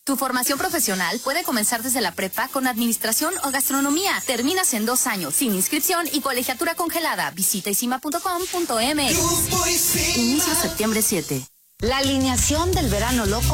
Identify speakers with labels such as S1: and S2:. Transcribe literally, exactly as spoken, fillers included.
S1: Tu formación profesional puede comenzar desde la prepa con administración o gastronomía. Terminas en dos años, sin inscripción y colegiatura congelada. Visita isima punto com punto m x. Inicio septiembre siete.
S2: La alineación del verano loco